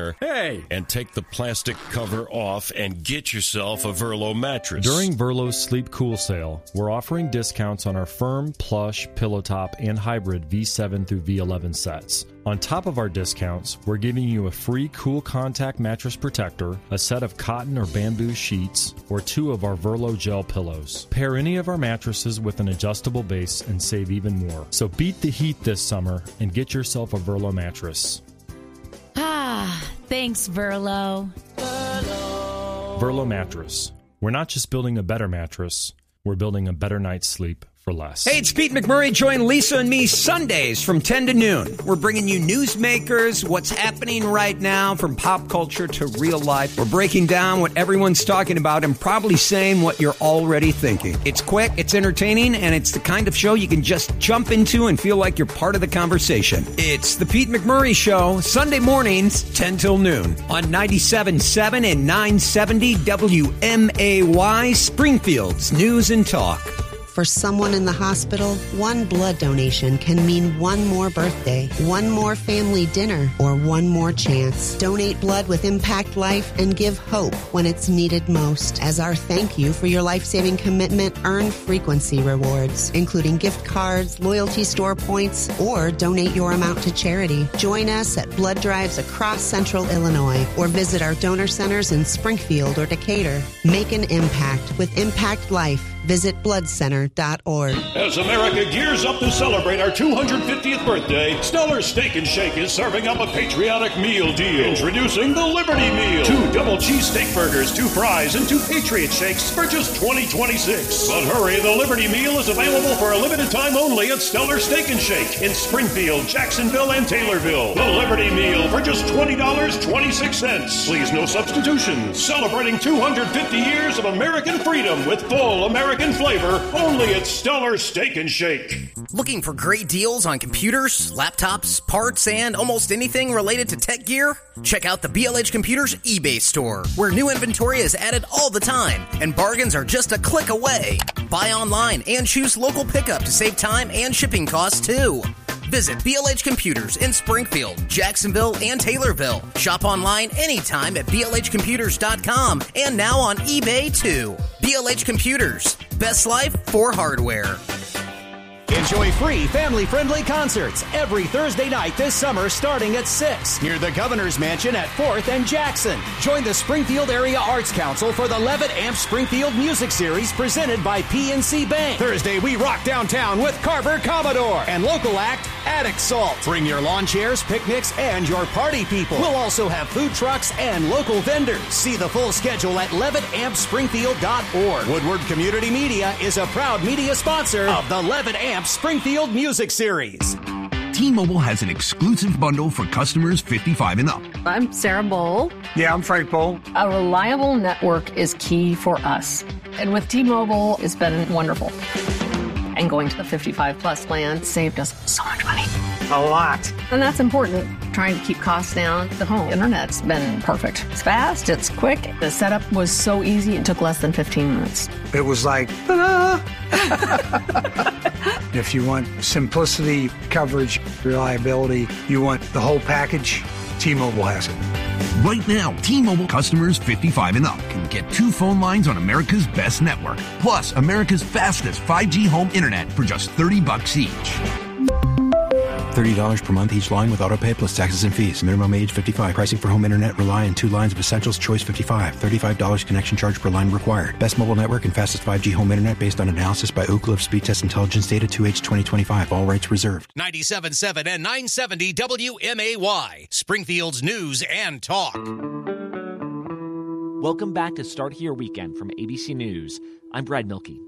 there. Hey! And take the plastic cover off and get yourself a Verlo mattress. During Verlo's Sleep Cool sale, we're offering discounts on our Firm, Plush, Pillow Top, and Hybrid V7 through V11 sets. On top of our discounts, we're giving you a free Cool Contact mattress protector, a set of cotton or bamboo sheets, or 2 of our Verlo gel pillows. Pair any of our mattresses with an adjustable base and save even more. So beat the heat this summer and get yourself a Verlo mattress. Thanks, Verlo. Verlo mattress. We're not just building a better mattress, we're building a better night's sleep for less. Hey, it's Pete McMurray. Join Lisa and me Sundays from 10 to noon. We're bringing you newsmakers, what's happening right now from pop culture to real life. We're breaking down what everyone's talking about and probably saying what you're already thinking. It's quick, it's entertaining, and it's the kind of show you can just jump into and feel like you're part of the conversation. It's the Pete McMurray Show, Sunday mornings, 10 till noon on 97.7 and 970 WMAY, Springfield's News and Talk. For someone in the hospital, one blood donation can mean one more birthday, one more family dinner, or one more chance. Donate blood with Impact Life and give hope when it's needed most. As our thank you for your life-saving commitment, earn frequency rewards, including gift cards, loyalty store points, or donate your amount to charity. Join us at blood drives across Central Illinois, or visit our donor centers in Springfield or Decatur. Make an impact with Impact Life. Visit bloodcenter.org. As America gears up to celebrate our 250th birthday, Stellar Steak and Shake is serving up a patriotic meal deal. Introducing the Liberty Meal. 2 double cheese steak burgers, 2 fries, and 2 Patriot Shakes for just $20.26. But hurry, the Liberty Meal is available for a limited time only at Stellar Steak and Shake in Springfield, Jacksonville, and Taylorville. The Liberty Meal for just $20.26. Please, no substitutions. Celebrating 250 years of American freedom with full American flavor, only at Stellar Steak and Shake. Looking for great deals on computers, laptops, parts, and almost anything related to tech gear? Check out the BLH Computers eBay store, where new inventory is added all the time, and bargains are just a click away. Buy online and choose local pickup to save time and shipping costs, too. Visit BLH Computers in Springfield, Jacksonville, and Taylorville. Shop online anytime at blhcomputers.com and now on eBay, too. BLH Computers. Best life for hardware. Enjoy free family-friendly concerts every Thursday night this summer starting at 6 near the Governor's Mansion at 4th and Jackson. Join the Springfield Area Arts Council for the Levitt Amp Springfield Music Series presented by PNC Bank. Thursday, we rock downtown with Carver Commodore and local act Attic Salt. Bring your lawn chairs, picnics, and your party people. We'll also have food trucks and local vendors. See the full schedule at LevittAmpSpringfield.org. Woodward Community Media is a proud media sponsor of the Levitt Amp Springfield Music Series. T-Mobile has an exclusive bundle for customers 55 and up. I'm Sarah Bowl. Yeah, I'm Frank Bowl. A reliable network is key for us. And with T-Mobile, it's been wonderful. And going to the 55 plus plan saved us so much money. A lot. And that's important. Trying to keep costs down. The home internet's been perfect. It's fast, it's quick. The setup was so easy, it took less than 15 minutes. It was like, ta-da! If you want simplicity, coverage, reliability, you want the whole package, T-Mobile has it. Right now, T-Mobile customers 55 and up can get 2 phone lines on America's best network, plus America's fastest 5G home internet for just $30 each. $30 per month each line with autopay plus taxes and fees. Minimum age 55. Pricing for home internet rely on 2 lines of Essentials Choice 55. $35 connection charge per line required. Best mobile network and fastest 5G home internet based on analysis by Ookla of Speed Test Intelligence data 2H 2025. All rights reserved. 97.7 and 970 WMAY. Springfield's News and Talk. Welcome back to Start Here Weekend from ABC News. I'm Brad Milkey.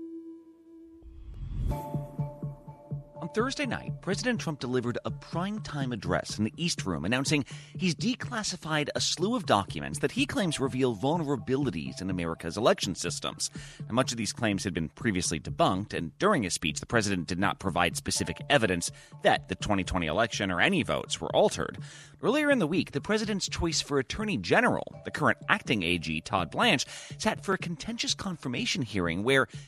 On Thursday night, President Trump delivered a primetime address in the East Room announcing he's declassified a slew of documents that he claims reveal vulnerabilities in America's election systems. Now, much of these claims had been previously debunked, and during his speech, the president did not provide specific evidence that the 2020 election or any votes were altered. Earlier in the week, the president's choice for Attorney General, the current acting AG Todd Blanche, sat for a contentious confirmation hearing where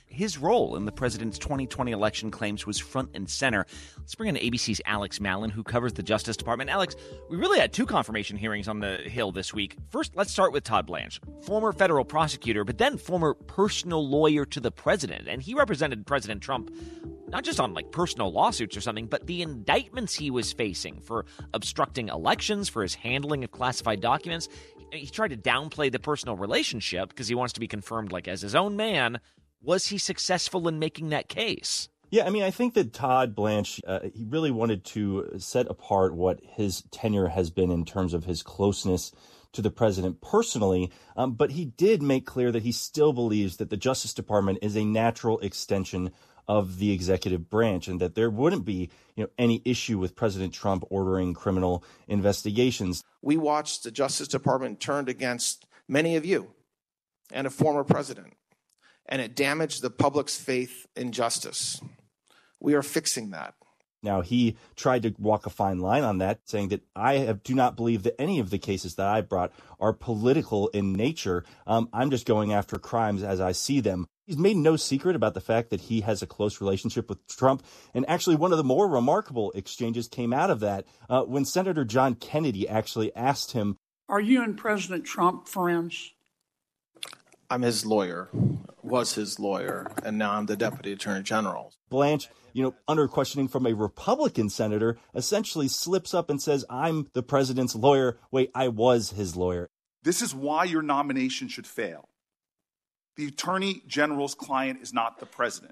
his role in the president's 2020 election claims was front and center. Let's bring in ABC's Alex Malin, who covers the Justice Department. Alex, we really had two confirmation hearings on the Hill this week. First, let's start with Todd Blanche, former federal prosecutor, but then former personal lawyer to the president. And he represented President Trump not just on personal lawsuits or something, but the indictments he was facing for obstructing elections, for his handling of classified documents. He tried to downplay the personal relationship because he wants to be confirmed as his own man. Was he successful in making that case? Yeah, I think that Todd Blanche, he really wanted to set apart what his tenure has been in terms of his closeness to the president personally, but he did make clear that he still believes that the Justice Department is a natural extension of the executive branch and that there wouldn't be any issue with President Trump ordering criminal investigations. We watched the Justice Department turned against many of you and a former president, and it damaged the public's faith in justice. We are fixing that. Now, he tried to walk a fine line on that, saying that I do not believe that any of the cases that I brought are political in nature. I'm just going after crimes as I see them. He's made no secret about the fact that he has a close relationship with Trump. And actually, one of the more remarkable exchanges came out of that when Senator John Kennedy actually asked him, "Are you and President Trump friends?" I'm his lawyer, was his lawyer, and now I'm the Deputy Attorney General. Blanche, under questioning from a Republican senator, essentially slips up and says, I'm the president's lawyer. Wait, I was his lawyer. This is why your nomination should fail. The Attorney General's client is not the president.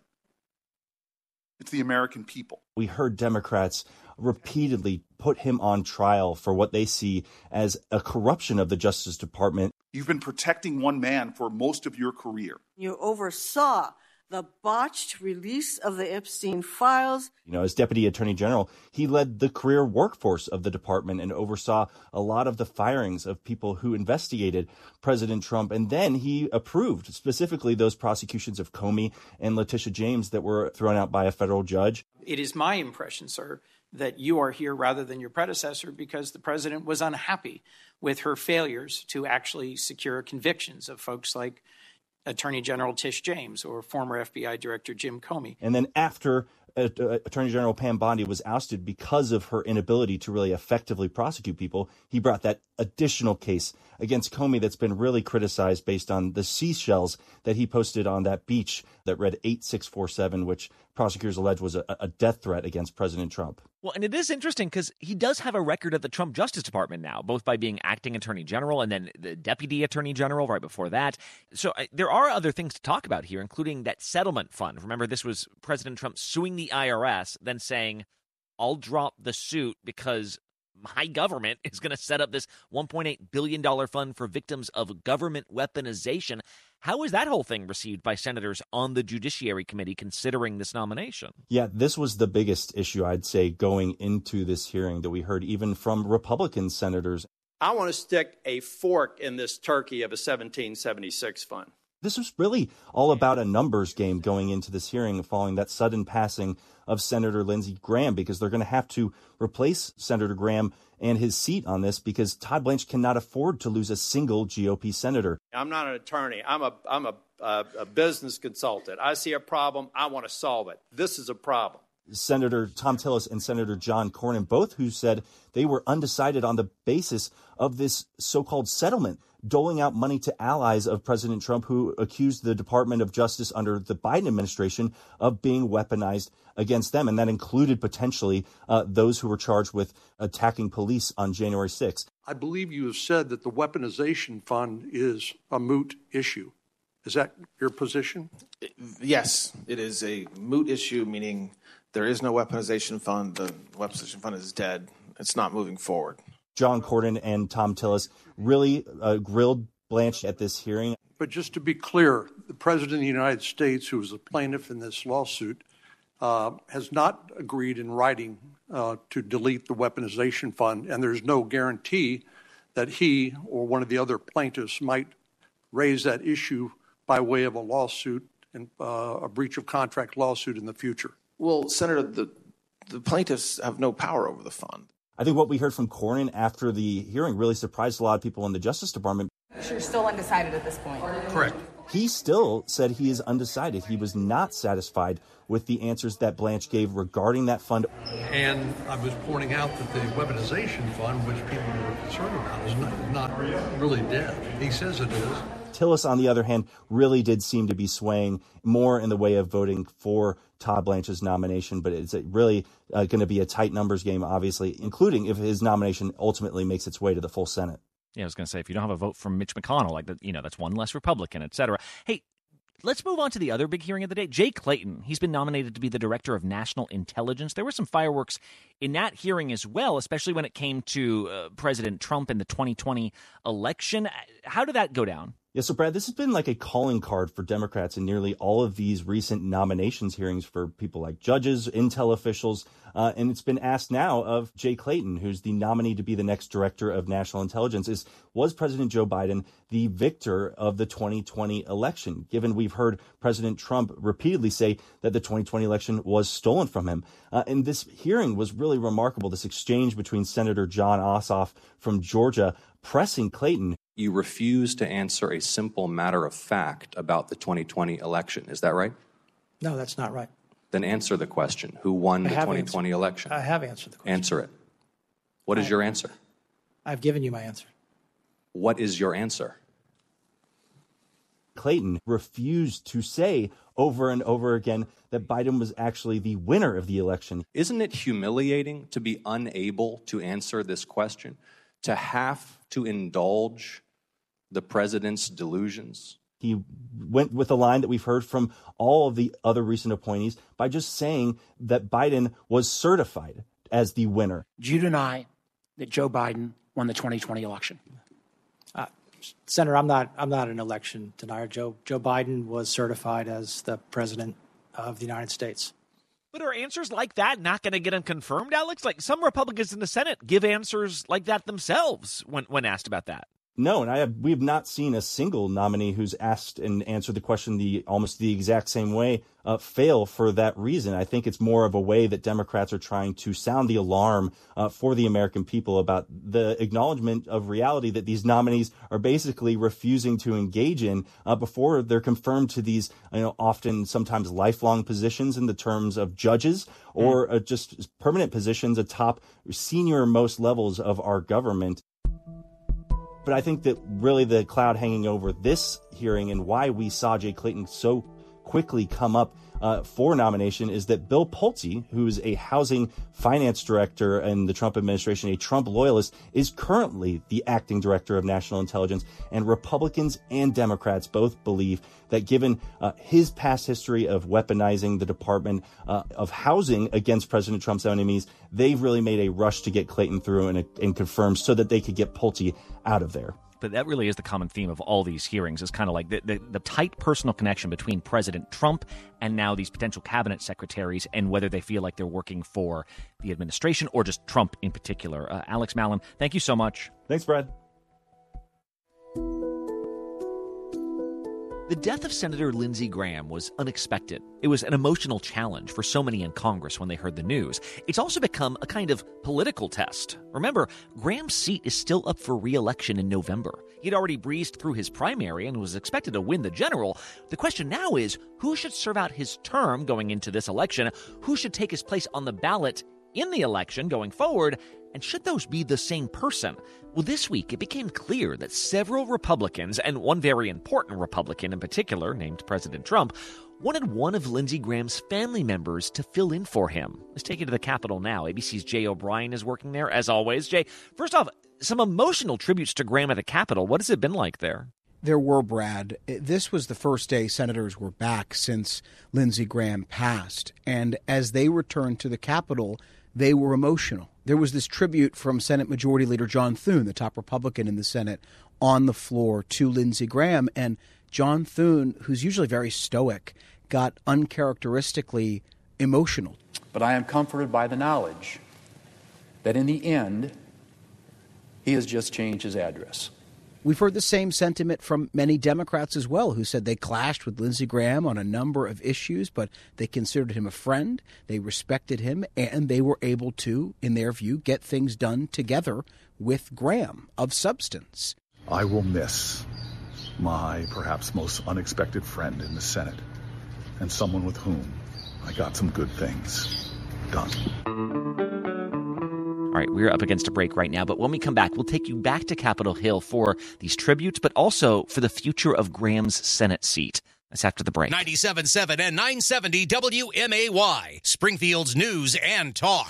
It's the American people. We heard Democrats repeatedly put him on trial for what they see as a corruption of the Justice Department. You've been protecting one man for most of your career. You oversaw the botched release of the Epstein files. As Deputy Attorney General, he led the career workforce of the department and oversaw a lot of the firings of people who investigated President Trump. And then he approved specifically those prosecutions of Comey and Letitia James that were thrown out by a federal judge. It is my impression, sir, that you are here rather than your predecessor because the president was unhappy with her failures to actually secure convictions of folks like Attorney General Tish James or former FBI Director Jim Comey. And then after Attorney General Pam Bondi was ousted because of her inability to really effectively prosecute people, he brought that additional case against Comey that's been really criticized based on the seashells that he posted on that beach that read 8647, which prosecutors allege was a death threat against President Trump. Well, and it is interesting because he does have a record at the Trump Justice Department now, both by being acting attorney general and then the deputy attorney general right before that. So there are other things to talk about here, including that settlement fund. Remember, this was President Trump suing the IRS, then saying, I'll drop the suit because my government is going to set up this $1.8 billion fund for victims of government weaponization. How is that whole thing received by senators on the Judiciary Committee considering this nomination? Yeah, this was the biggest issue, I'd say, going into this hearing that we heard even from Republican senators. I want to stick a fork in this turkey of a 1776 fund. This was really all about a numbers game going into this hearing following that sudden passing of Senator Lindsey Graham, because they're going to have to replace Senator Graham and his seat on this because Todd Blanche cannot afford to lose a single GOP senator. I'm not an attorney. I'm a business consultant. I see a problem. I want to solve it. This is a problem. Senator Tom Tillis and Senator John Cornyn, both who said they were undecided on the basis of this so-called settlement, doling out money to allies of President Trump who accused the Department of Justice under the Biden administration of being weaponized against them. And that included potentially those who were charged with attacking police on January 6th. I believe you have said that the weaponization fund is a moot issue. Is that your position? Yes, it is a moot issue, meaning there is no weaponization fund. The weaponization fund is dead. It's not moving forward. John Cornyn and Tom Tillis really grilled Blanche at this hearing. But just to be clear, the President of the United States, who is a plaintiff in this lawsuit, has not agreed in writing to delete the weaponization fund, and there's no guarantee that he or one of the other plaintiffs might raise that issue by way of a lawsuit and a breach of contract lawsuit in the future. Well, Senator, the plaintiffs have no power over the fund. I think what we heard from Cornyn after the hearing really surprised a lot of people in the Justice Department. You're still undecided at this point. Correct. he still said he is undecided. He was not satisfied with the answers that Blanche gave regarding that fund. And I was pointing out that the weaponization fund, which people were concerned about, is not really dead. He says it is. Tillis, on the other hand, really did seem to be swaying more in the way of voting for Todd Blanche's nomination, but it's really going to be a tight numbers game, obviously, including if his nomination ultimately makes its way to the full Senate. Yeah, I was going to say, if you don't have a vote from Mitch McConnell, like that, that's one less Republican, et cetera. Hey, let's move on to the other big hearing of the day. Jay Clayton, he's been nominated to be the Director of National Intelligence. There were some fireworks in that hearing as well, especially when it came to President Trump in the 2020 election. How did that go down? Yeah, so Brad, this has been like a calling card for Democrats in nearly all of these recent nominations hearings for people like judges, intel officials, and it's been asked now of Jay Clayton, who's the nominee to be the next Director of National Intelligence. Was President Joe Biden the victor of the 2020 election, given we've heard President Trump repeatedly say that the 2020 election was stolen from him? And this hearing was really remarkable, this exchange between Senator Jon Ossoff from Georgia pressing Clayton. You refuse to answer a simple matter of fact about the 2020 election. Is that right? No, that's not right. Then answer the question. Who won the 2020 election? I have answered the question. Answer it. What is your answer? I've given you my answer. What is your answer? Clayton refused to say over and over again that Biden was actually the winner of the election. Isn't it humiliating to be unable to answer this question, to have to indulge the president's delusions? He went with a line that we've heard from all of the other recent appointees by just saying that Biden was certified as the winner. Do you deny that Joe Biden won the 2020 election? Senator, I'm not an election denier. Joe Biden was certified as the president of the United States. But are answers like that not going to get him confirmed, Alex? Like some Republicans in the Senate give answers like that themselves when asked about that. No, and we have not seen a single nominee who's asked and answered the question almost the exact same way fail for that reason. I think it's more of a way that Democrats are trying to sound the alarm for the American people about the acknowledgement of reality that these nominees are basically refusing to engage in before they're confirmed to these, often sometimes lifelong positions in the terms of judges or just permanent positions atop senior most levels of our government. But I think that really the cloud hanging over this hearing and why we saw Jay Clayton so quickly come up for nomination is that Bill Pulte, who's a housing finance director in the Trump administration, a Trump loyalist, is currently the acting director of national intelligence. And Republicans and Democrats both believe that given his past history of weaponizing the Department of Housing against President Trump's enemies, they've really made a rush to get Clayton through and confirm so that they could get Pulte out of there. But that really is the common theme of all these hearings, is kind of like the tight personal connection between President Trump and now these potential cabinet secretaries and whether they feel like they're working for the administration or just Trump in particular. Alex Malin, thank you so much. Thanks, Brad. The death of Senator Lindsey Graham was unexpected. It was an emotional challenge for so many in Congress when they heard the news. It's also become a kind of political test. Remember, Graham's seat is still up for re-election in November. He'd already breezed through his primary and was expected to win the general. The question now is, who should serve out his term going into this election? Who should take his place on the ballot in the election going forward? And should those be the same person? Well, this week it became clear that several Republicans, and one very important Republican in particular, named President Trump, wanted one of Lindsey Graham's family members to fill in for him. Let's take you to the Capitol now. ABC's Jay O'Brien is working there, as always. Jay, first off, some emotional tributes to Graham at the Capitol. What has it been like there? There were, Brad. This was the first day senators were back since Lindsey Graham passed. And as they returned to the Capitol, they were emotional. There was this tribute from Senate Majority Leader John Thune, the top Republican in the Senate, on the floor to Lindsey Graham. And John Thune, who's usually very stoic, got uncharacteristically emotional. But I am comforted by the knowledge that in the end, he has just changed his address. We've heard the same sentiment from many Democrats as well, who said they clashed with Lindsey Graham on a number of issues, but they considered him a friend, they respected him, and they were able to, in their view, get things done together with Graham of substance. I will miss my perhaps most unexpected friend in the Senate, and someone with whom I got some good things done. All right, we're up against a break right now, but when we come back, we'll take you back to Capitol Hill for these tributes, but also for the future of Graham's Senate seat. That's after the break. 97.7 and 970 WMAY, Springfield's news and talk.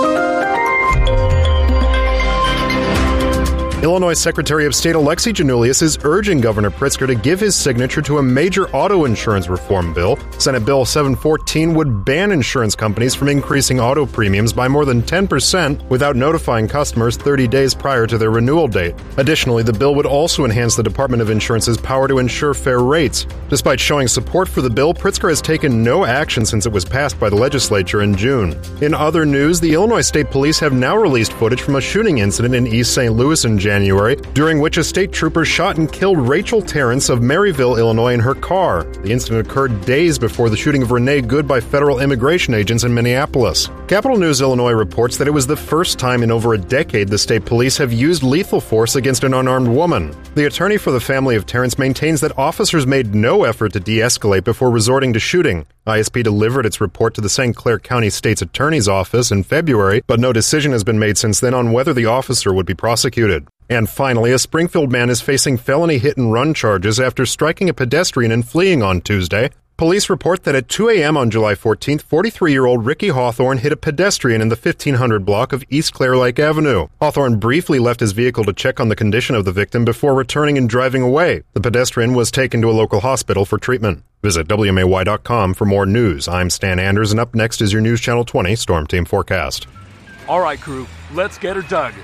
Illinois Secretary of State Alexi Giannoulias is urging Governor Pritzker to give his signature to a major auto insurance reform bill. Senate Bill 714 would ban insurance companies from increasing auto premiums by more than 10% without notifying customers 30 days prior to their renewal date. Additionally, the bill would also enhance the Department of Insurance's power to ensure fair rates. Despite showing support for the bill, Pritzker has taken no action since it was passed by the legislature in June. In other news, the Illinois State Police have now released footage from a shooting incident in East St. Louis in January, during which a state trooper shot and killed Rachel Terrence of Maryville, Illinois, in her car. The incident occurred days before the shooting of Renee Good by federal immigration agents in Minneapolis. Capital News Illinois reports that it was the first time in over a decade the state police have used lethal force against an unarmed woman. The attorney for the family of Terrence maintains that officers made no effort to de-escalate before resorting to shooting. ISP delivered its report to the St. Clair County State's Attorney's Office in February, but no decision has been made since then on whether the officer would be prosecuted. And finally, a Springfield man is facing felony hit-and-run charges after striking a pedestrian and fleeing on Tuesday. Police report that at 2 a.m. on July 14th, 43-year-old Ricky Hawthorne hit a pedestrian in the 1500 block of East Clair Lake Avenue. Hawthorne briefly left his vehicle to check on the condition of the victim before returning and driving away. The pedestrian was taken to a local hospital for treatment. Visit WMAY.com for more news. I'm Stan Anders, and up next is your News Channel 20 Storm Team Forecast. All right, crew, let's get her dug.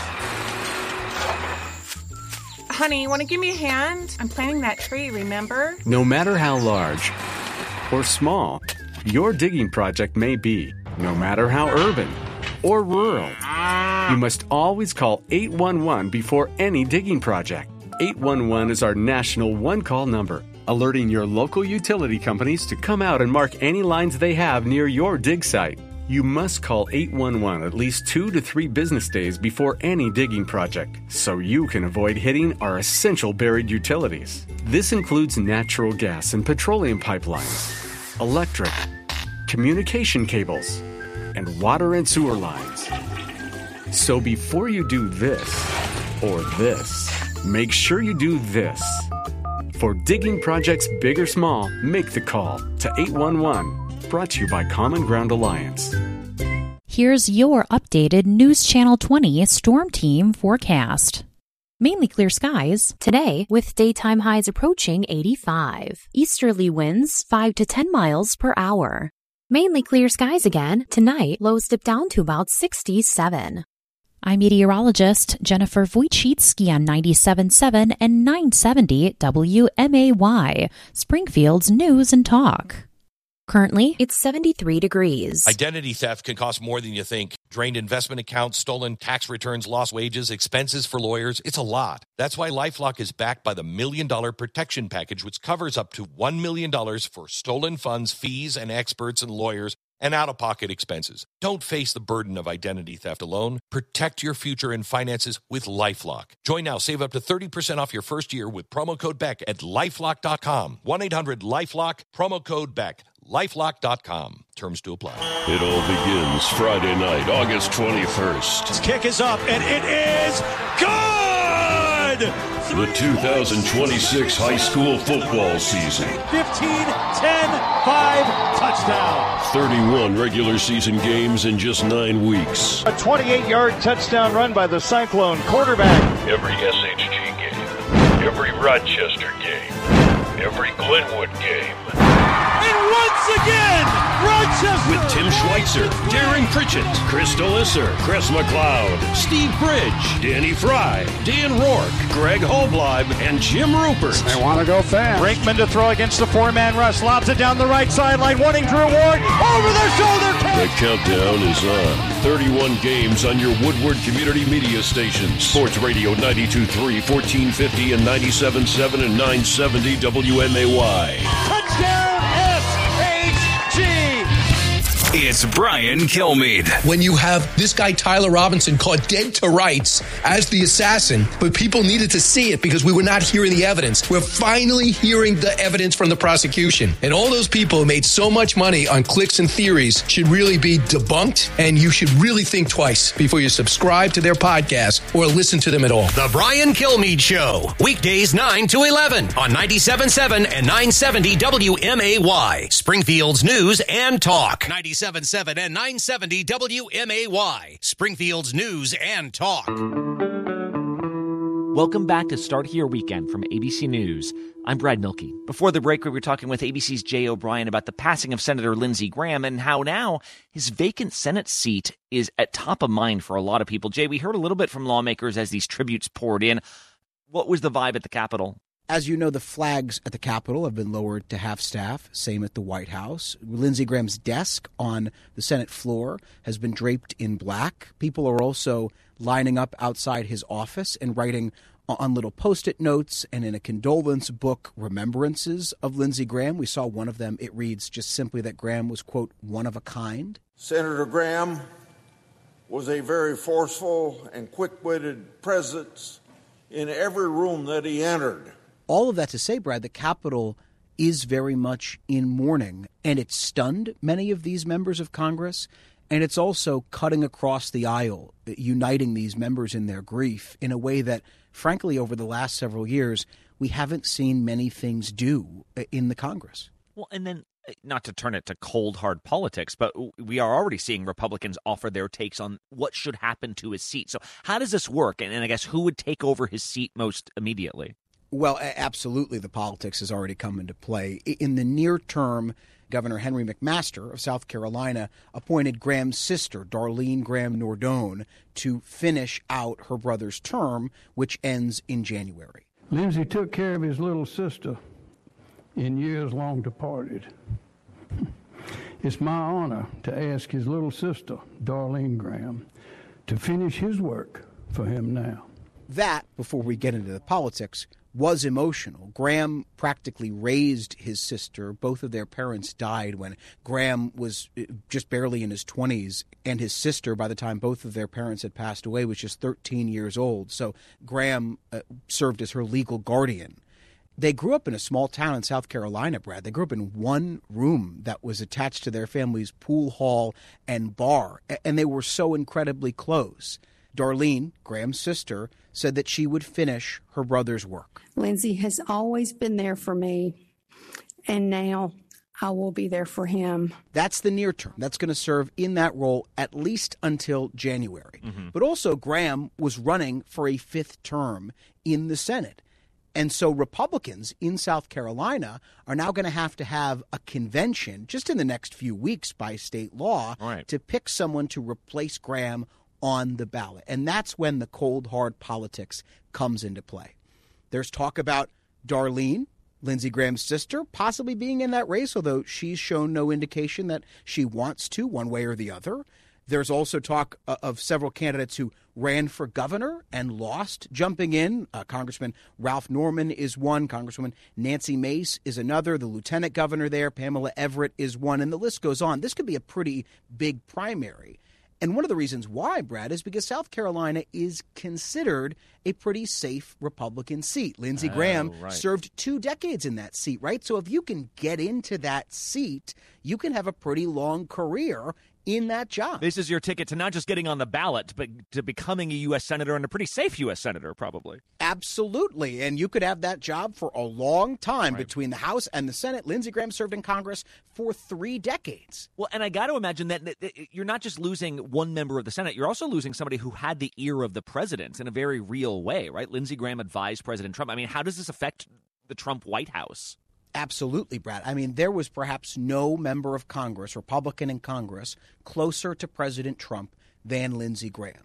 Honey, you want to give me a hand? I'm planting that tree, remember? No matter how large or small your digging project may be, no matter how urban or rural, you must always call 811 before any digging project. 811 is our national one-call number, alerting your local utility companies to come out and mark any lines they have near your dig site. You must call 811 at least 2 to 3 business days before any digging project, so you can avoid hitting our essential buried utilities. This includes natural gas and petroleum pipelines, electric, communication cables, and water and sewer lines. So before you do this or this, make sure you do this. For digging projects big or small, make the call to 811. Brought to you by Common Ground Alliance. Here's your updated News Channel 20 Storm Team forecast. Mainly clear skies today with daytime highs approaching 85. Easterly winds 5 to 10 miles per hour. Mainly clear skies again tonight, lows dip down to about 67. I'm meteorologist Jennifer Wojcicki on 97.7 and 970 WMAY, Springfield's News and Talk. Currently, it's 73 degrees. Identity theft can cost more than you think. Drained investment accounts, stolen tax returns, lost wages, expenses for lawyers. It's a lot. That's why LifeLock is backed by the $1 Million Protection Package, which covers up to $1 million for stolen funds, fees, and experts and lawyers, and out-of-pocket expenses. Don't face the burden of identity theft alone. Protect your future and finances with LifeLock. Join now. Save up to 30% off your first year with promo code BECK at LifeLock.com. 1-800-LifeLock, promo code BECK. LifeLock.com. Terms to apply. It all begins Friday night, August 21st. His kick is up, and it is good! The 2026 high school football season. 15-10-5 touchdown. 31 regular season games in just 9 weeks. A 28-yard touchdown run by the Cyclone quarterback. Every SHG game, every Rochester game, every Glenwood game. And once again, Rochester! With Tim Schweitzer, Darren Pritchett, Chris Delisser, Chris McLeod, Steve Bridge, Danny Fry, Dan Rourke, Greg Holbleib, and Jim Rupert. They want to go fast. Brinkman to throw against the four-man rush. Lobs it down the right sideline, wanting Drew Ward. Over the shoulder catch! The countdown is on. 31 games on your Woodward Community Media stations. Sports Radio 92.3, 1450, and 97.7 and 970 WMAY. Touchdown! It's Brian Kilmeade. When you have this guy, Tyler Robinson, caught dead to rights as the assassin, but people needed to see it because we were not hearing the evidence. We're finally hearing the evidence from the prosecution. And all those people who made so much money on clicks and theories should really be debunked, and you should really think twice before you subscribe to their podcast or listen to them at all. The Brian Kilmeade Show, weekdays 9 to 11 on 97.7 and 970 WMAY, Springfield's News and Talk. 97.7 and 970 WMAY, Springfield's News and Talk. Welcome back to Start Here Weekend from ABC News. I'm Brad Milkey. Before the break, we were talking with ABC's Jay O'Brien about the passing of Senator Lindsey Graham and how now his vacant Senate seat is at top of mind for a lot of people. Jay, we heard a little bit from lawmakers as these tributes poured in. What was the vibe at the Capitol? As you know, the flags at the Capitol have been lowered to half-staff, same at the White House. Lindsey Graham's desk on the Senate floor has been draped in black. People are also lining up outside his office and writing on little Post-it notes and in a condolence book remembrances of Lindsey Graham. We saw one of them. It reads just simply that Graham was, quote, one of a kind. Senator Graham was a very forceful and quick-witted presence in every room that he entered. All of that to say, Brad, the Capitol is very much in mourning, and it stunned many of these members of Congress, and it's also cutting across the aisle, uniting these members in their grief in a way that, frankly, over the last several years, we haven't seen many things do in the Congress. Well, and then, not to turn it to cold, hard politics, but we are already seeing Republicans offer their takes on what should happen to his seat. So how does this work? And I guess who would take over his seat most immediately? Well, absolutely, the politics has already come into play. In the near term, Governor Henry McMaster of South Carolina appointed Graham's sister, Darlene Graham Nordone, to finish out her brother's term, which ends in January. Lindsey took care of his little sister in years long departed. It's my honor to ask his little sister, Darlene Graham, to finish his work for him now. That, before we get into the politics, was emotional. Graham practically raised his sister. Both of their parents died when Graham was just barely in his 20s, and his sister, by the time both of their parents had passed away, was just 13 years old. So Graham served as her legal guardian. They grew up in a small town in South Carolina, Brad. They grew up in one room that was attached to their family's pool hall and bar, and they were so incredibly close. Darlene, Graham's sister, said that she would finish her brother's work. Lindsey has always been there for me, and now I will be there for him. That's the near term. That's going to serve in that role at least until January. Mm-hmm. But also, Graham was running for a fifth term in the Senate. And so Republicans in South Carolina are now going to have a convention just in the next few weeks by state law to pick someone to replace Graham on the ballot. And that's when the cold, hard politics comes into play. There's talk about Darlene, Lindsey Graham's sister, possibly being in that race, although she's shown no indication that she wants to one way or the other. There's also talk of several candidates who ran for governor and lost jumping in. Congressman Ralph Norman is one. Congresswoman Nancy Mace is another. The lieutenant governor there, Pamela Everett, is one. And the list goes on. This could be a pretty big primary. And one of the reasons why, Brad, is because South Carolina is considered a pretty safe Republican seat. Lindsey Graham served 2 decades in that seat, right? So if you can get into that seat, you can have a pretty long career in that job. This is your ticket to not just getting on the ballot, but to becoming a U.S. Senator, and a pretty safe U.S. Senator, probably. Absolutely. And you could have that job for a long time between the House and the Senate. Lindsey Graham served in Congress for 3 decades. Well, and I got to imagine that you're not just losing one member of the Senate, you're also losing somebody who had the ear of the president in a very real way, right? Lindsey Graham advised President Trump. I mean, how does this affect the Trump White House? Absolutely, Brad. I mean, there was perhaps no member of Congress, Republican in Congress, closer to President Trump than Lindsey Graham.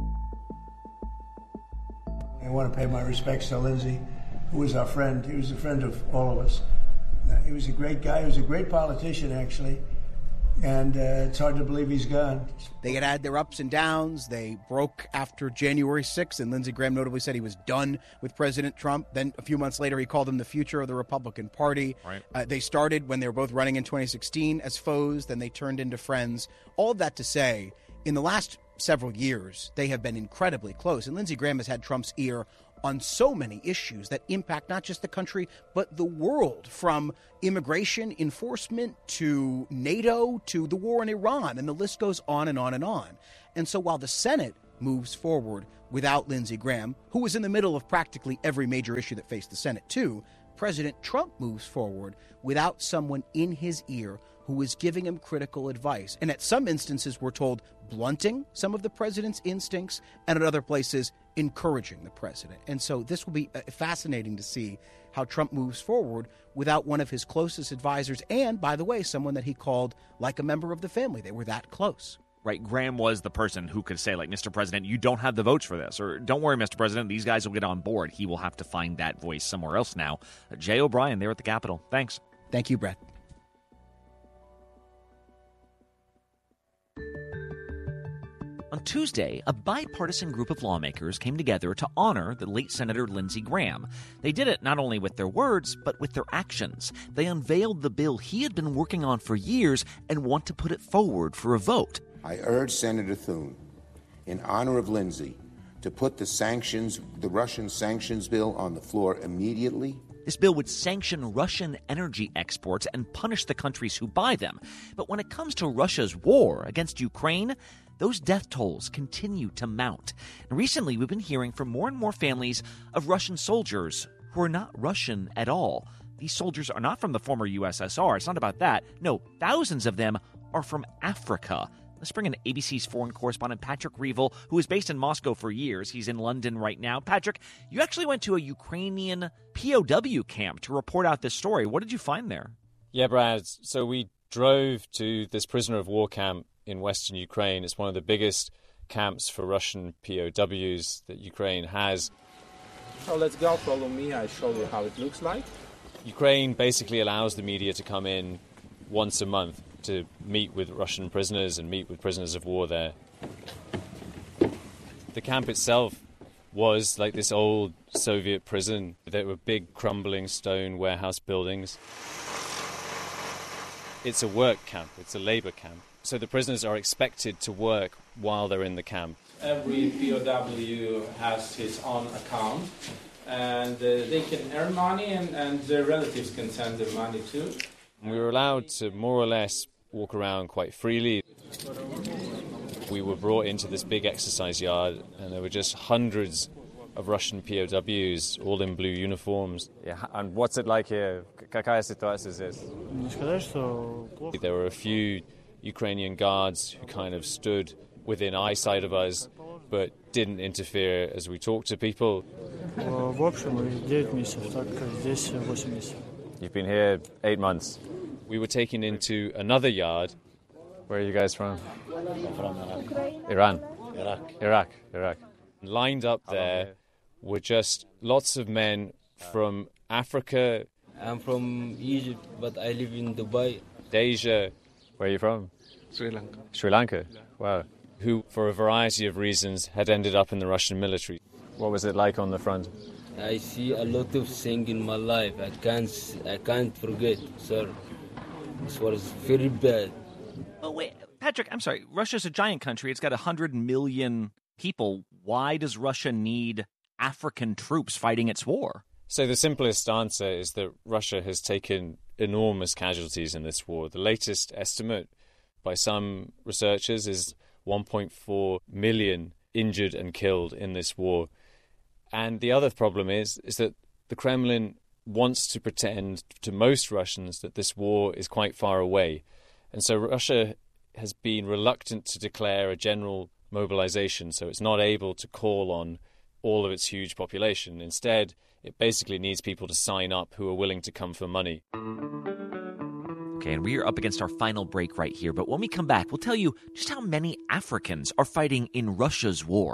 I want to pay my respects to Lindsey, who was our friend. He was a friend of all of us. He was a great guy. He was a great politician, actually. and it's hard to believe he's gone. They had their ups and downs. They broke after January 6th, and Lindsey Graham notably said he was done with President Trump. Then a few months later, he called him the future of the Republican Party. Right. They started when they were both running in 2016 as foes. Then they turned into friends. All of that to say, in the last several years, they have been incredibly close. And Lindsey Graham has had Trump's ear on so many issues that impact not just the country, but the world, from immigration enforcement to NATO to the war in Iran, and the list goes on and on and on. And so while the Senate moves forward without Lindsey Graham, who was in the middle of practically every major issue that faced the Senate too, President Trump moves forward without someone in his ear who is giving him critical advice. And at some instances, we're told, blunting some of the president's instincts, and at other places, encouraging the president. And so this will be fascinating to see how Trump moves forward without one of his closest advisors, and, by the way, someone that he called like a member of the family. They were that close. Right, Graham was the person who could say, like, Mr. President, you don't have the votes for this, or don't worry, Mr. President, these guys will get on board. He will have to find that voice somewhere else now. Jay O'Brien there at the Capitol. Thanks. Thank you, Brett. On Tuesday, a bipartisan group of lawmakers came together to honor the late Senator Lindsey Graham. They did it not only with their words, but with their actions. They unveiled the bill he had been working on for years and want to put it forward for a vote. I urge Senator Thune, in honor of Lindsey, to put the Russian sanctions bill on the floor immediately. This bill would sanction Russian energy exports and punish the countries who buy them. But when it comes to Russia's war against Ukraine, those death tolls continue to mount. And recently, we've been hearing from more and more families of Russian soldiers who are not Russian at all. These soldiers are not from the former USSR. It's not about that. No, thousands of them are from Africa. Let's bring in ABC's foreign correspondent Patrick Reevell, who is based in Moscow for years. He's in London right now. Patrick, you actually went to a Ukrainian POW camp to report out this story. What did you find there? Yeah, Brad. So we drove to this prisoner of war camp in western Ukraine. It's one of the biggest camps for Russian POWs that Ukraine has. So let's go, follow me, I'll show you how it looks like. Ukraine basically allows the media to come in once a month to meet with Russian prisoners and meet with prisoners of war there. The camp itself was like this old Soviet prison. There were big crumbling stone warehouse buildings. It's a work camp, it's a labor camp. So the prisoners are expected to work while they're in the camp. Every POW has his own account, and they can earn money, and their relatives can send their money too. We were allowed to more or less walk around quite freely. We were brought into this big exercise yard, and there were just hundreds of Russian POWs, all in blue uniforms. Yeah, and what's it like here? Какая ситуация здесь? There were a few Ukrainian guards who kind of stood within eyesight of us, but didn't interfere as we talked to people. You've been here 8 months. We were taken into another yard. Where are you guys from? From Iran. Iraq. Lined up there were just lots of men from Africa. I'm from Egypt, but I live in Dubai. Asia. Where are you from? Sri Lanka. Wow. Who, for a variety of reasons, had ended up in the Russian military. What was it like on the front? I see a lot of things in my life. I can't forget, sir. This was very bad. Oh, wait, Patrick, I'm sorry. Russia's a giant country. It's got 100 million people. Why does Russia need African troops fighting its war? So the simplest answer is that Russia has taken enormous casualties in this war. The latest estimate by some researchers is 1.4 million injured and killed in this war. And the other problem is that the Kremlin wants to pretend to most Russians that this war is quite far away. And so Russia has been reluctant to declare a general mobilization, so it's not able to call on all of its huge population. Instead, it basically needs people to sign up who are willing to come for money. Okay, and we are up against our final break right here, but when we come back, we'll tell you just how many Africans are fighting in Russia's war.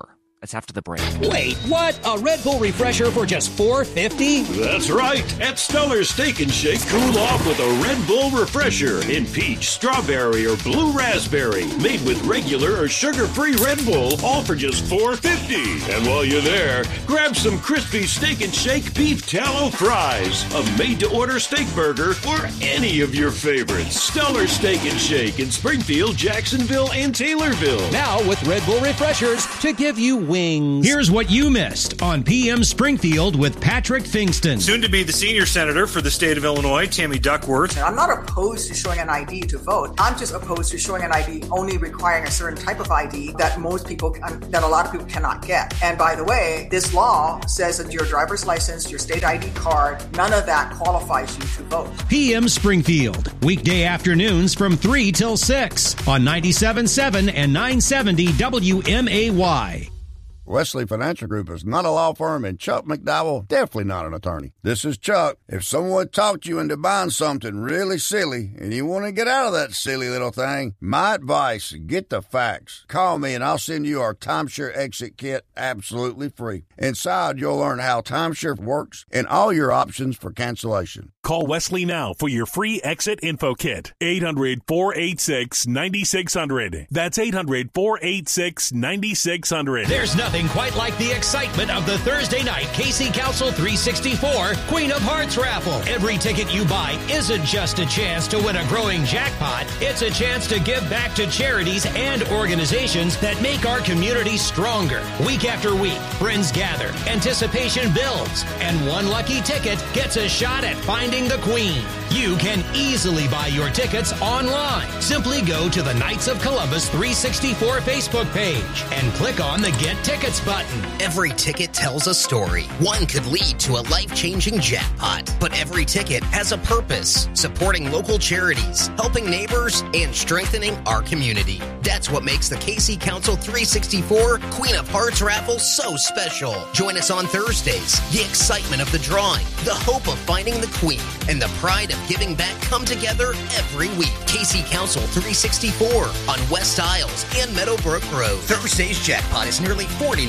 That's after the break. Wait, what? A Red Bull refresher for just $4.50? That's right. At Stellar Steak and Shake, cool off with a Red Bull refresher in peach, strawberry, or blue raspberry. Made with regular or sugar-free Red Bull, all for just $4.50. And while you're there, grab some crispy Steak and Shake beef tallow fries, a made-to-order steak burger, or any of your favorites. Stellar Steak and Shake in Springfield, Jacksonville, and Taylorville. Now with Red Bull refreshers to give you wings. Here's what you missed on PM Springfield with Patrick Fingston. Soon to be the senior senator for the state of Illinois, Tammy Duckworth. I'm not opposed to showing an ID to vote. I'm just opposed to showing an ID only requiring a certain type of ID that that a lot of people cannot get. And by the way, this law says that your driver's license, your state ID card, none of that qualifies you to vote. PM Springfield, weekday afternoons from 3 till 6 on 97.7 and 970 WMAY. Wesley Financial Group is not a law firm, and Chuck McDowell, definitely not an attorney. This is Chuck. If someone talked you into buying something really silly and you want to get out of that silly little thing, my advice, get the facts. Call me and I'll send you our timeshare exit kit absolutely free. Inside, you'll learn how timeshare works and all your options for cancellation. Call Wesley now for your free exit info kit. 800-486-9600. That's 800-486-9600. There's nothing quite like the excitement of the Thursday night Casey Council 364 Queen of Hearts raffle. Every ticket you buy isn't just a chance to win a growing jackpot. It's a chance to give back to charities and organizations that make our community stronger. Week after week, friends gather, anticipation builds, and one lucky ticket gets a shot at finding the Queen. You can easily buy your tickets online. Simply go to the Knights of Columbus 364 Facebook page and click on the Get Tickets button. Every ticket tells a story. One could lead to a life-changing jackpot, but every ticket has a purpose, supporting local charities, helping neighbors, and strengthening our community. That's what makes the Casey Council 364 Queen of Hearts raffle so special. Join us on Thursdays. The excitement of the drawing, the hope of finding the Queen, and the pride of giving back come together every week. Casey Council 364 on West Isles and Meadowbrook Road. Thursday's jackpot is nearly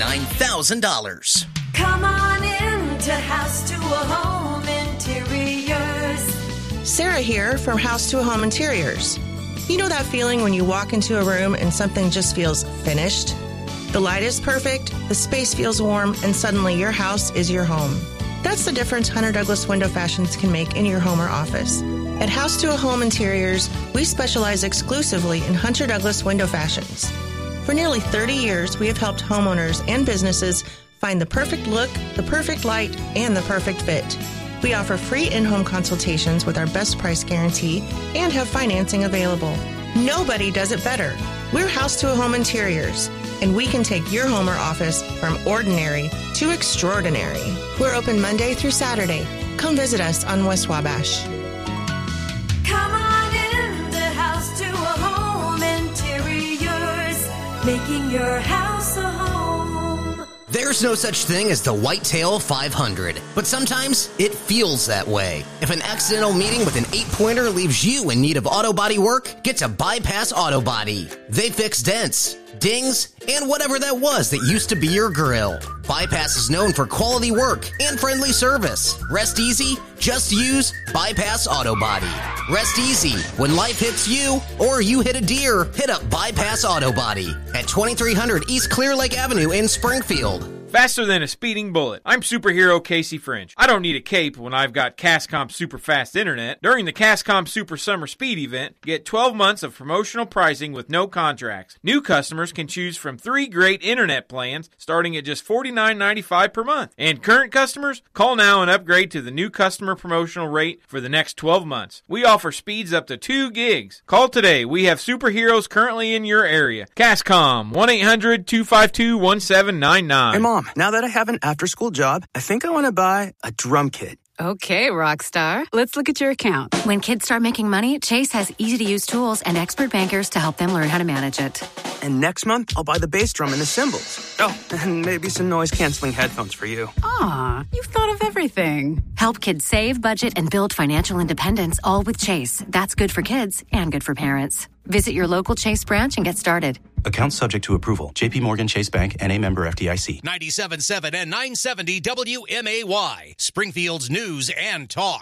$49,000. Come on in to House to a Home Interiors. Sarah here from House to a Home Interiors. You know that feeling when you walk into a room and something just feels finished? The light is perfect, the space feels warm, and suddenly your house is your home. That's the difference Hunter Douglas Window Fashions can make in your home or office. At House to a Home Interiors, we specialize exclusively in Hunter Douglas Window Fashions. For nearly 30 years, we have helped homeowners and businesses find the perfect look, the perfect light, and the perfect fit. We offer free in-home consultations with our best price guarantee and have financing available. Nobody does it better. We're House to a Home Interiors, and we can take your home or office from ordinary to extraordinary. We're open Monday through Saturday. Come visit us on West Wabash. Come on in to House to a Home Interiors, making your house a home. There's no such thing as the Whitetail 500, but sometimes it feels that way. If an accidental meeting with an 8-pointer leaves you in need of auto body work, get to Bypass Auto Body. They fix dents, dings, and whatever that was that used to be your grill. Bypass is known for quality work and friendly service. Rest easy, just use Bypass Auto Body. Rest easy, when life hits you or you hit a deer, hit up Bypass Auto Body at 2300 East Clear Lake Avenue in Springfield. Faster than a speeding bullet. I'm superhero Casey French. I don't need a cape when I've got Cascom Super Fast Internet. During the Cascom Super Summer Speed event, get 12 months of promotional pricing with no contracts. New customers can choose from 3 great internet plans starting at just $49.95 per month. And current customers, call now and upgrade to the new customer promotional rate for the next 12 months. We offer speeds up to 2 gigs. Call today. We have superheroes currently in your area. Cascom, 1-800-252-1799. Hey, Mom, now that I have an after-school job, I think I want to buy a drum kit. Okay, Rockstar. Let's look at your account. When kids start making money, Chase has easy-to-use tools and expert bankers to help them learn how to manage it. And next month, I'll buy the bass drum and the cymbals. Oh, and maybe some noise-canceling headphones for you. Aw, you've thought of everything. Help kids save, budget, and build financial independence, all with Chase. That's good for kids and good for parents. Visit your local Chase branch and get started. Account subject to approval. JP Morgan Chase Bank, N.A. member FDIC. 97.7 and 970 WMAY. Springfield's news and talk.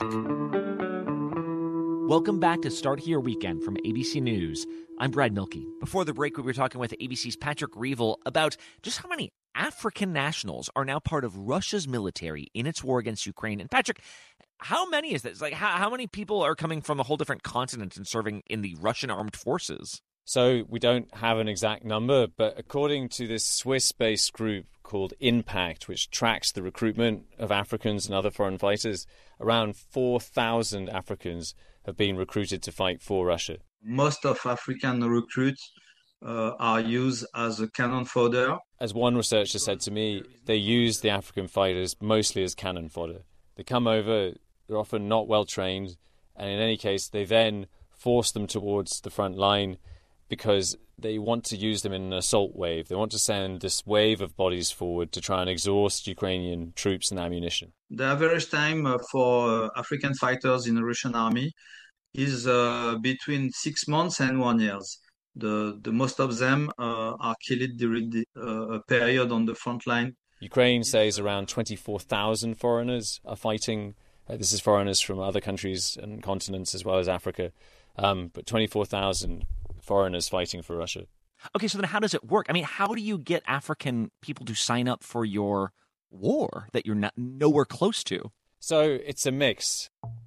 Welcome back to Start Here Weekend from ABC News. I'm Brad Milkey. Before the break, we were talking with ABC's Patrick Reevell about just how many African nationals are now part of Russia's military in its war against Ukraine. And Patrick, how many is this? Like, how many people are coming from a whole different continent and serving in the Russian armed forces? So we don't have an exact number, but according to this Swiss-based group called Impact, which tracks the recruitment of Africans and other foreign fighters, around 4,000 Africans have been recruited to fight for Russia. Most of African recruits are used as a cannon fodder. As one researcher said to me, they use the African fighters mostly as cannon fodder. They come over, they're often not well trained, and in any case, they then force them towards the front line because they want to use them in an assault wave. They want to send this wave of bodies forward to try and exhaust Ukrainian troops and ammunition. The average time for African fighters in the Russian army is between 6 months and 1 year. The most of them are killed during the period on the front line. Ukraine says around 24,000 foreigners are fighting. This is foreigners from other countries and continents as well as Africa. But 24,000 foreigners fighting for Russia. Okay, so then how does it work? I mean, how do you get African people to sign up for your war that you're not nowhere close to? So it's a mix.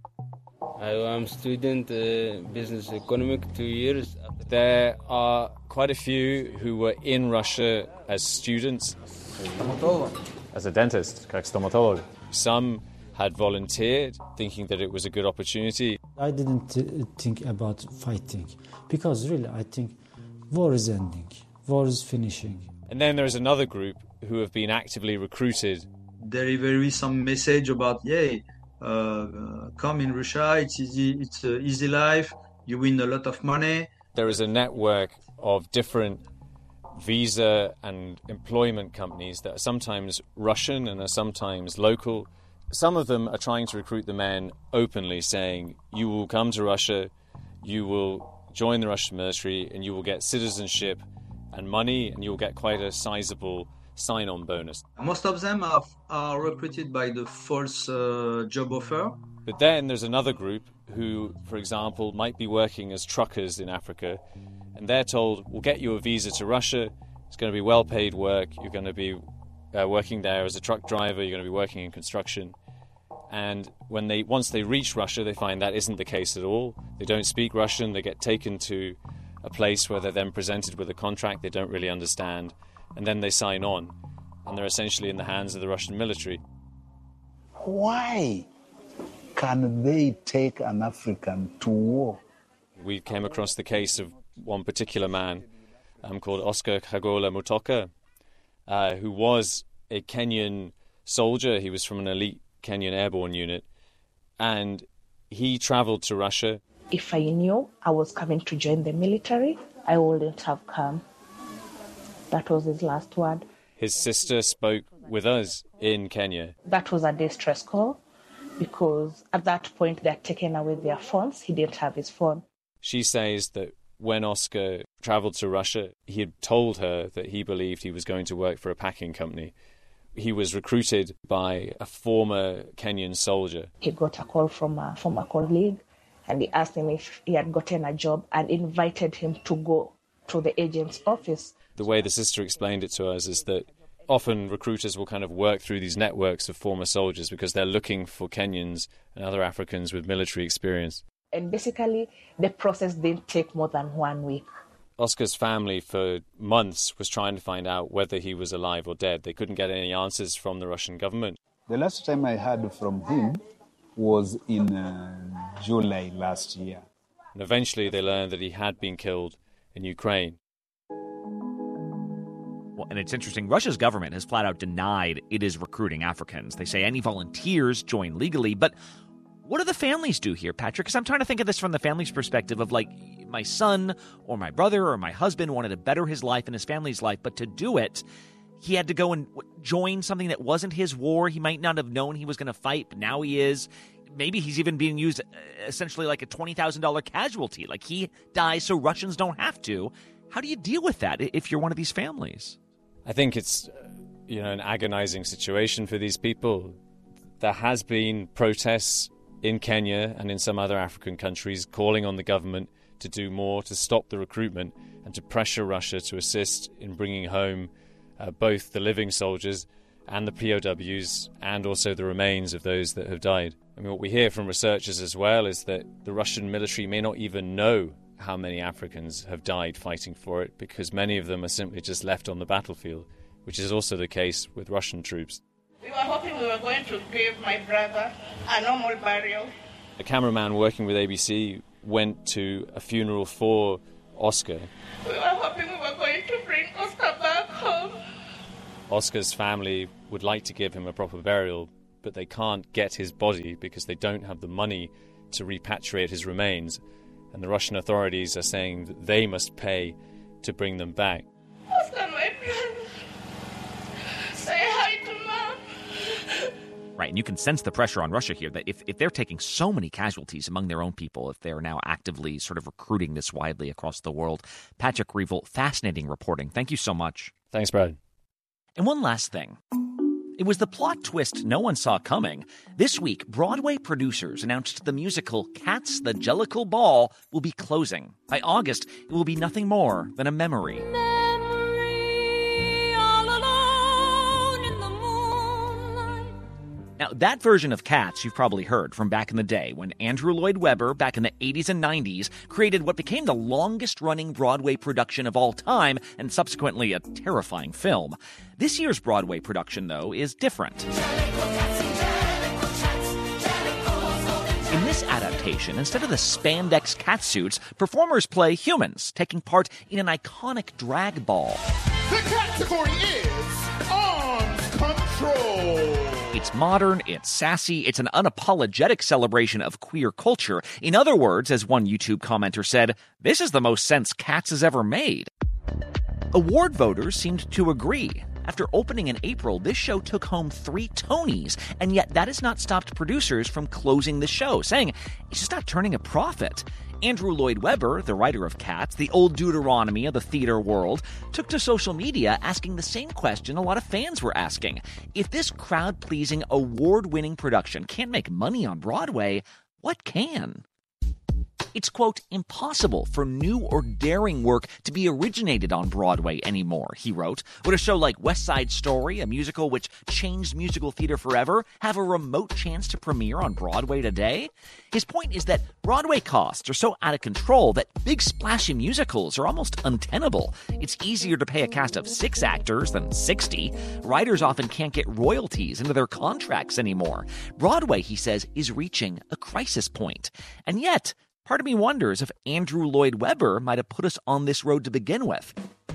I'm student business economic 2 years. There are quite a few who were in Russia as students. As a dentist, как стоматолог. Some had volunteered, thinking that it was a good opportunity. I didn't think about fighting, because really I think war is ending, war is finishing. And then there is another group who have been actively recruited. Deliver some message about, come in Russia, it's easy, it's an easy life, you win a lot of money. There is a network of different visa and employment companies that are sometimes Russian and are sometimes local. Some of them are trying to recruit the men openly, saying, you will come to Russia, you will join the Russian military, and you will get citizenship and money, and you will get quite a sizable sign-on bonus. Most of them are recruited by the false job offer. But then there's another group who, for example, might be working as truckers in Africa, and they're told, we'll get you a visa to Russia, it's going to be well-paid work, you're going to be working there as a truck driver, you're going to be working in construction. And once they reach Russia, they find that isn't the case at all. They don't speak Russian, they get taken to a place where they're then presented with a contract they don't really understand, and then they sign on, and they're essentially in the hands of the Russian military. Why can they take an African to war? We came across the case of one particular man called Oscar Khagola Mutoka, who was a Kenyan soldier. He was from an elite Kenyan airborne unit, and he traveled to Russia. If I knew I was coming to join the military, I wouldn't have come. That was his last word. His sister spoke with us in Kenya. That was a distress call, because at that point they had taken away their phones. He didn't have his phone. She says that when Oscar traveled to Russia, he had told her that he believed he was going to work for a packing company. He was recruited by a former Kenyan soldier. He got a call from a colleague, and he asked him if he had gotten a job and invited him to go to the agent's office. The way the sister explained it to us is that often recruiters will kind of work through these networks of former soldiers because they're looking for Kenyans and other Africans with military experience. And basically, the process didn't take more than 1 week. Oscar's family for months was trying to find out whether he was alive or dead. They couldn't get any answers from the Russian government. The last time I heard from him was in July last year. And eventually they learned that he had been killed in Ukraine. Well, and it's interesting, Russia's government has flat out denied it is recruiting Africans. They say any volunteers join legally, but what do the families do here, Patrick? Because I'm trying to think of this from the family's perspective of, like, my son or my brother or my husband wanted to better his life and his family's life, but to do it, he had to go and join something that wasn't his war. He might not have known he was going to fight, but now he is. Maybe he's even being used essentially like a $20,000 casualty. Like, he dies so Russians don't have to. How do you deal with that if you're one of these families? I think it's an agonizing situation for these people. There has been protests in Kenya and in some other African countries calling on the government to do more to stop the recruitment and to pressure Russia to assist in bringing home both the living soldiers and the POWs and also the remains of those that have died. I mean, what we hear from researchers as well is that the Russian military may not even know how many Africans have died fighting for it because many of them are simply just left on the battlefield, which is also the case with Russian troops. We were hoping we were going to give my brother a normal burial. A cameraman working with ABC went to a funeral for Oscar. We were hoping we were going to bring Oscar back home. Oscar's family would like to give him a proper burial, but they can't get his body because they don't have the money to repatriate his remains. And the Russian authorities are saying that they must pay to bring them back. Oscar, my brother. Say hi to Mom. Right, and you can sense the pressure on Russia here that if they're taking so many casualties among their own people, if they're now actively sort of recruiting this widely across the world. Patrick Reevell, fascinating reporting. Thank you so much. Thanks, Brad. And one last thing. It was the plot twist no one saw coming. This week, Broadway producers announced the musical Cats, the Jellicle Ball will be closing. By August, it will be nothing more than a memory. Now, that version of Cats you've probably heard from back in the day when Andrew Lloyd Webber, back in the 80s and 90s, created what became the longest-running Broadway production of all time and subsequently a terrifying film. This year's Broadway production, though, is different. In this adaptation, instead of the spandex catsuits, performers play humans, taking part in an iconic drag ball. The category is Arms Control. It's modern, it's sassy, it's an unapologetic celebration of queer culture. In other words, as one YouTube commenter said, this is the most sense Cats has ever made. Award voters seemed to agree. After opening in April, this show took home 3 Tonys, and yet that has not stopped producers from closing the show, saying it's just not turning a profit. Andrew Lloyd Webber, the writer of Cats, the old Deuteronomy of the theater world, took to social media asking the same question a lot of fans were asking. If this crowd-pleasing, award-winning production can't make money on Broadway, what can? It's, quote, impossible for new or daring work to be originated on Broadway anymore, he wrote. Would a show like West Side Story, a musical which changed musical theater forever, have a remote chance to premiere on Broadway today? His point is that Broadway costs are so out of control that big splashy musicals are almost untenable. It's easier to pay a cast of 6 actors than 60. Writers often can't get royalties into their contracts anymore. Broadway, he says, is reaching a crisis point. And yet, part of me wonders if Andrew Lloyd Webber might have put us on this road to begin with.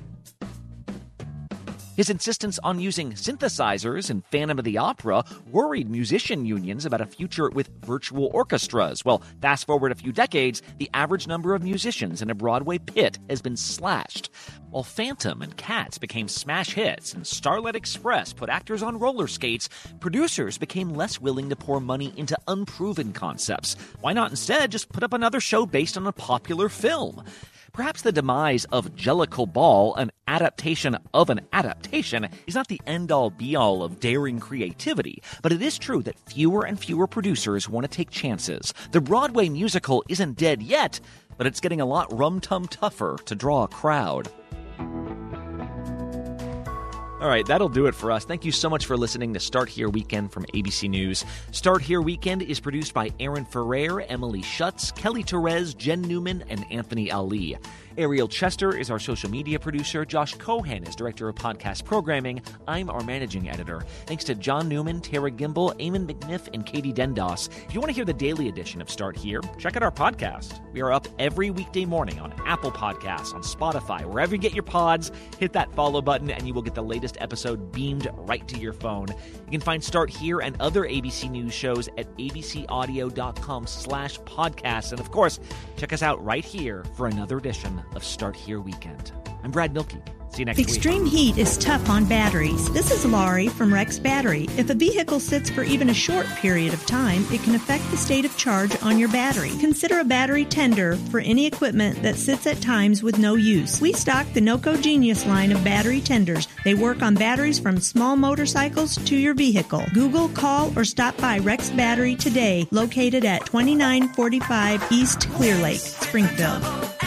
His insistence on using synthesizers in Phantom of the Opera worried musician unions about a future with virtual orchestras. Well, fast forward a few decades, the average number of musicians in a Broadway pit has been slashed. While Phantom and Cats became smash hits and Starlight Express put actors on roller skates, producers became less willing to pour money into unproven concepts. Why not instead just put up another show based on a popular film? Perhaps the demise of Jellicle Ball, an adaptation of an adaptation, is not the end-all be-all of daring creativity, but it is true that fewer and fewer producers want to take chances. The Broadway musical isn't dead yet, but it's getting a lot rum-tum tougher to draw a crowd. All right, that'll do it for us. Thank you so much for listening to Start Here Weekend from ABC News. Start Here Weekend is produced by Aaron Ferrer, Emily Schutz, Kelly Torres, Jen Newman, and Anthony Ali. Ariel Chester is our social media producer. Josh Cohen is director of podcast programming. I'm our managing editor. Thanks to John Newman, Tara Gimbel, Eamon McNiff, and Katie Dendos. If you want to hear the daily edition of Start Here, check out our podcast. We are up every weekday morning on Apple Podcasts, on Spotify, wherever you get your pods. Hit that follow button and you will get the latest episode beamed right to your phone. You can find Start Here and other ABC News shows at abcaudio.com/podcasts. And of course, check us out right here for another edition of Start Here Weekend. I'm Brad Milkey. See you next week. Extreme heat is tough on batteries. This is Laurie from Rex Battery. If a vehicle sits for even a short period of time, it can affect the state of charge on your battery. Consider a battery tender for any equipment that sits at times with no use. We stock the NOCO Genius line of battery tenders. They work on batteries from small motorcycles to your vehicle. Google, call, or stop by Rex Battery today, located at 2945 East Clear Lake, Springfield.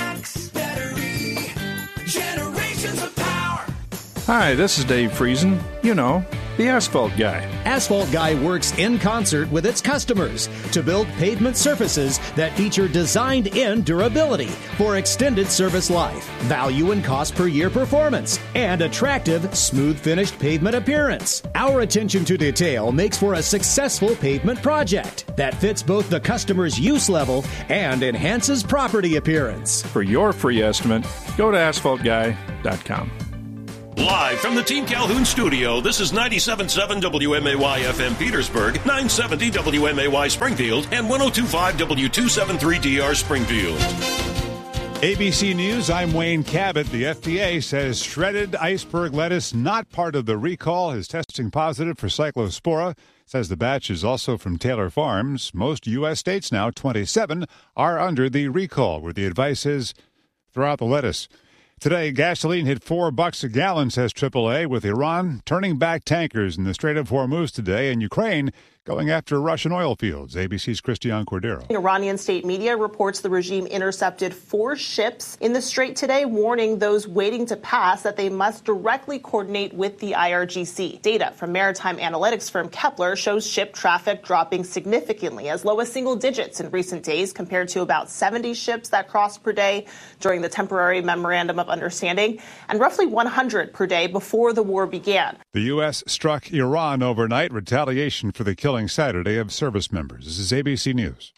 Hi, this is Dave Friesen. You know, the Asphalt Guy. Asphalt Guy works in concert with its customers to build pavement surfaces that feature designed-in durability for extended service life, value and cost per year performance, and attractive, smooth-finished pavement appearance. Our attention to detail makes for a successful pavement project that fits both the customer's use level and enhances property appearance. For your free estimate, go to asphaltguy.com. Live from the Team Calhoun studio, this is 97.7 WMAY-FM Petersburg, 970 WMAY Springfield, and 102.5 W273DR Springfield. ABC News, I'm Wayne Cabot. The FDA says shredded iceberg lettuce not part of the recall is testing positive for cyclospora. Says the batch is also from Taylor Farms. Most U.S. states now, 27, are under the recall, where the advice is throw out the lettuce. Today, gasoline hit $4 a gallon, says AAA, with Iran turning back tankers in the Strait of Hormuz today and Ukraine going after Russian oil fields. ABC's Christiane Cordero. Iranian state media reports the regime intercepted 4 ships in the strait today, warning those waiting to pass that they must directly coordinate with the IRGC. Data from maritime analytics firm Kepler shows ship traffic dropping significantly, as low as single digits in recent days, compared to about 70 ships that crossed per day during the temporary memorandum of understanding, and roughly 100 per day before the war began. The U.S. struck Iran overnight, retaliation for the killing Saturday of service members. This is ABC News.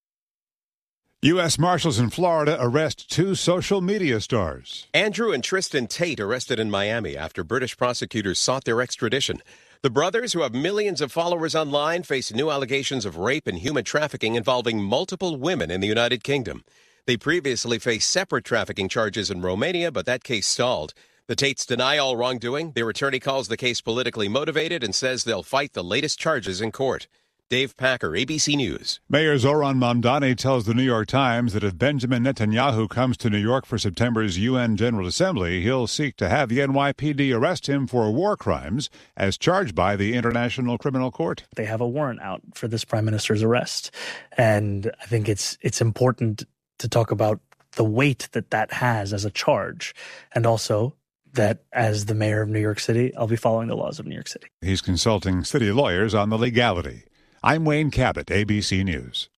U.S. Marshals in Florida arrest 2 social media stars. Andrew and Tristan Tate arrested in Miami after British prosecutors sought their extradition. The brothers, who have millions of followers online, face new allegations of rape and human trafficking involving multiple women in the United Kingdom. They previously faced separate trafficking charges in Romania, but that case stalled. The Tates deny all wrongdoing. Their attorney calls the case politically motivated and says they'll fight the latest charges in court. Dave Packer, ABC News. Mayor Zoran Mamdani tells the New York Times that if Benjamin Netanyahu comes to New York for September's UN General Assembly, he'll seek to have the NYPD arrest him for war crimes as charged by the International Criminal Court. They have a warrant out for this prime minister's arrest, and I think it's important to talk about the weight that has as a charge, and also that as the mayor of New York City, I'll be following the laws of New York City. He's consulting city lawyers on the legality. I'm Wayne Cabot, ABC News.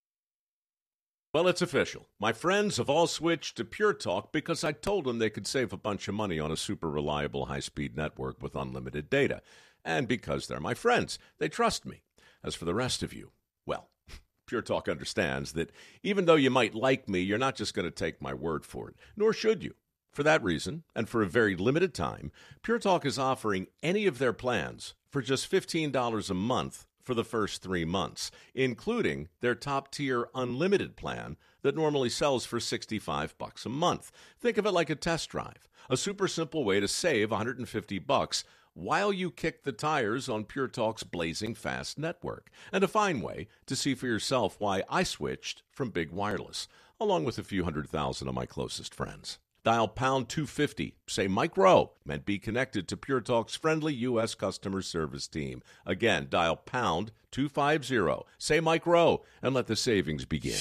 Well, it's official. My friends have all switched to Pure Talk because I told them they could save a bunch of money on a super reliable high-speed network with unlimited data. And because they're my friends, they trust me. As for the rest of you, well, Pure Talk understands that even though you might like me, you're not just going to take my word for it, nor should you. For that reason, and for a very limited time, Pure Talk is offering any of their plans for just $15 a month for the first 3 months, including their top-tier unlimited plan that normally sells for $65 a month. Think of it like a test drive, a super simple way to save $150 while you kick the tires on Pure Talk's blazing fast network, and a fine way to see for yourself why I switched from big wireless, along with a few 100,000 of my closest friends. Dial pound 250, say Mike Rowe, and be connected to Pure Talk's friendly U.S. customer service team. Again, dial pound 250, say Mike Rowe, and let the savings begin.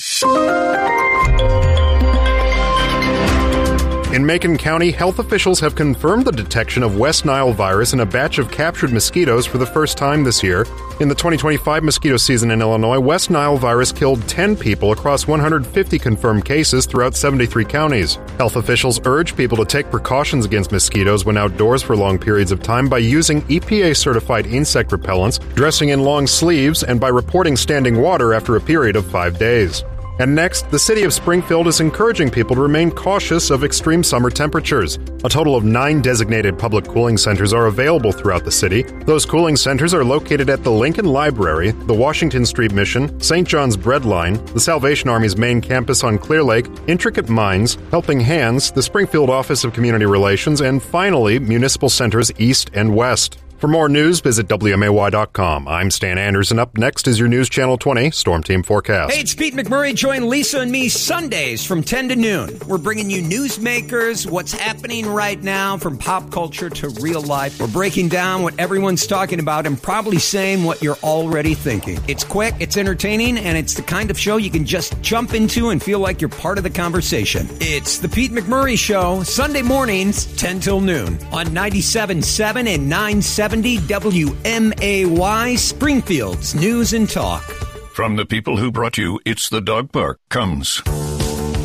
In Macon County, health officials have confirmed the detection of West Nile virus in a batch of captured mosquitoes for the first time this year. In the 2025 mosquito season in Illinois, West Nile virus killed 10 people across 150 confirmed cases throughout 73 counties. Health officials urge people to take precautions against mosquitoes when outdoors for long periods of time by using EPA-certified insect repellents, dressing in long sleeves, and by reporting standing water after a period of 5 days. And next, the city of Springfield is encouraging people to remain cautious of extreme summer temperatures. A total of 9 designated public cooling centers are available throughout the city. Those cooling centers are located at the Lincoln Library, the Washington Street Mission, St. John's Breadline, the Salvation Army's main campus on Clear Lake, Intricate Minds, Helping Hands, the Springfield Office of Community Relations, and finally, municipal centers east and west. For more news, visit WMAY.com. I'm Stan Anderson. Up next is your News Channel 20 Storm Team Forecast. Hey, it's Pete McMurray. Join Lisa and me Sundays from 10 to noon. We're bringing you newsmakers, what's happening right now from pop culture to real life. We're breaking down what everyone's talking about and probably saying what you're already thinking. It's quick, it's entertaining, and it's the kind of show you can just jump into and feel like you're part of the conversation. It's the Pete McMurray Show, Sunday mornings, 10 till noon on 97.7 and 970 WMAY, Springfield's News and Talk. From the people who brought you It's the Dog Park comes